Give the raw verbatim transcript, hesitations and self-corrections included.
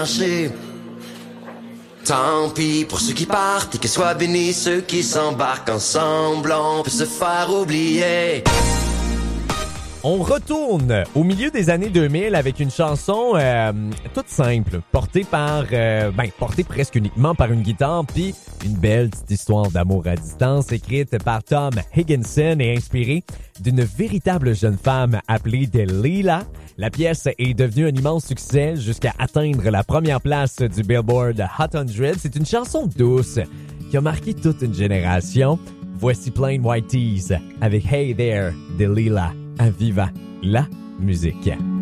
marcher. Tant pis pour ceux qui partent et que soient bénis ceux qui s'embarquent ensemble, on peut se faire oublier. On retourne au milieu des années deux mille avec une chanson euh, toute simple, portée par, euh, ben, portée presque uniquement par une guitare, puis une belle petite histoire d'amour à distance écrite par Tom Higginson et inspirée d'une véritable jeune femme appelée Delilah. La pièce est devenue un immense succès jusqu'à atteindre la première place du Billboard Hot cent. C'est une chanson douce qui a marqué toute une génération. Voici Plain White Tees avec Hey There, Delilah. À Viva la musique.